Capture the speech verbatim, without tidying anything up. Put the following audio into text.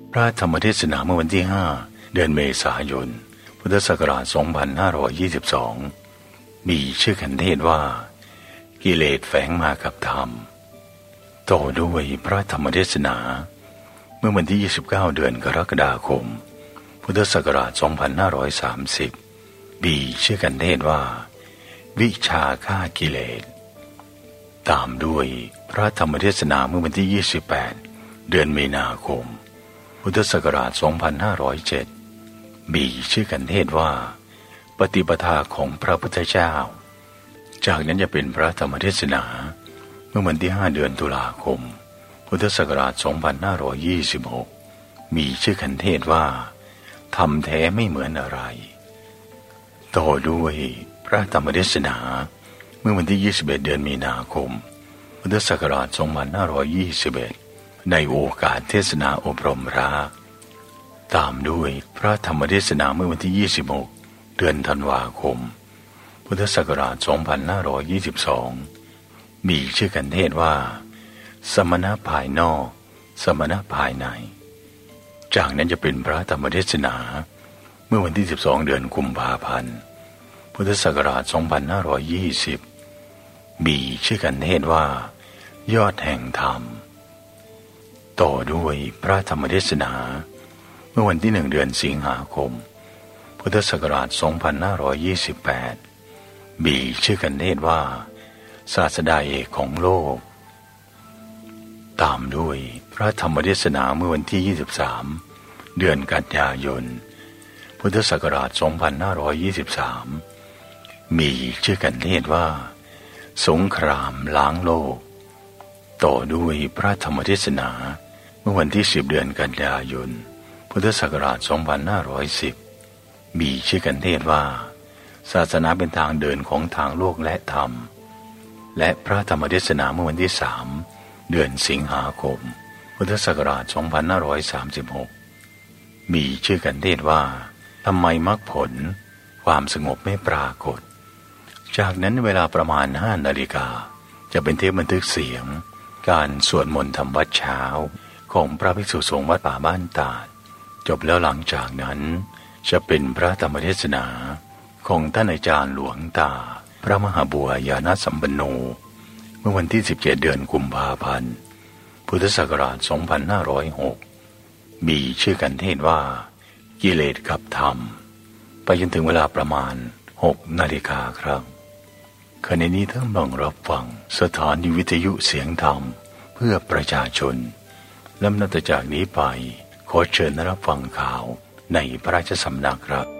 พระธรรมเทศนาเมื่อวันที่ห้าเดือนเมษายนพุทธศักราชสองพันห้าร้อยยี่สิบสองมีชื่อขันเทศว่ากิเลสแฝงมากับธรรมต่อด้วยพระธรรมเทศนาเมื่อวันที่ยี่สิบเก้าเดือนกรกฎาคมพุทธศักราชสองพันห้าร้อยสามสิบมีชื่อขันเทศว่าวิชาฆ่ากิเลสตามด้วยพระธรรมเทศนาเมื่อวันที่ยี่สิบแปดเดือนมีนาคมพุทธศักราชสองพันห้าร้อยเจ็ดมีชื่อกันเทศว่าปฏิปทาของพระพุทธเจ้าจากนั้นจะเป็นพระธรรมเทศนาเมื่อวันที่ห้าเดือนตุลาคมพุทธศักราชสองพันห้าร้อยยี่สิบหกมีชื่อกันเทศว่าธรรมแท้ไม่เหมือนอะไรต่อด้วยพระธรรมเทศนาเมื่อวันที่ยี่สิบเอ็ดเดือนมีนาคมพุทธศักราชสองพันห้าร้อยยี่สิบเอ็ดในโอกาสเทศนาอบรมรักตามด้วยพระธรรมเทศนาเมื่อวันที่ยี่สิบหกเดือนธันวาคมพุทธศักราชสองพันห้าร้อยยี่สิบสองมีชื่อกันเทศว่าสมณะภายนอกสมณะภายในจากนั้นจะเป็นพระธรรมเทศนาเมื่อวันที่สิบสองเดือนกุมภาพันธ์พุทธศักราชสองพันห้าร้อยยี่สิบมีชื่อกันเทศว่ายอดแห่งธรรมต่อด้วยพระธรรมเทศนาเมื่อวันที่หนึ่งเดือนสิงหาคมพุทธศักราชสองพันห้าร้อยยี่สิบแปดมีชื่อกันเทศว่าศาสดาเอกของโลกตามด้วยพระธรรมเทศนาเมื่อวันที่ยี่สิบสามเดือนกันยายนพุทธศักราชสองพันห้าร้อยยี่สิบสามมีชื่อกันเทศว่าสงครามล้างโลกต่อด้วยพระธรรมเทศนาเมื่อวันที่สิบเดือนกันยายนพุทธศักราชสองพันห้าร้อยสิบมีชื่อกันเทศว่าศาสนาเป็นทางเดินของทางโลกและธรรมและพระธรรมเทศนาเมื่อวันที่สามเดือนสิงหาคมพุทธศักราชสองพันห้าร้อยสามสิบหกมีชื่อกันเทศว่าทำไมมรรคผลความสงบไม่ปรากฏจากนั้นเวลาประมาณห้านาฬิกาจะเป็นเทปบันทึกเสียงการสวดมนต์ทำวัดเช้าของพระภิกษุสงฆ์วัดป่าบ้านตาดจบแล้วหลังจากนั้นจะเป็นพระธรรมเทศนาของท่านอาจารย์หลวงตาพระมหาบัวยานสัมปันโนเมื่อวันที่สิบเจ็ดเดือนกุมภาพันธ์พุทธศักราชสองพันห้าร้อยหกมีชื่อกันเทศว่ากิเลสกับธรรมไปจนถึงเวลาประมาณหกนาฬิกาครับขณะนี้ท่านกำลังรับฟังสถานีวิทยุเสียงธรรมเพื่อประชาชนลำดับจากนี้ไปขอเชิญรับฟังข่าวในพระราชสำนักครับ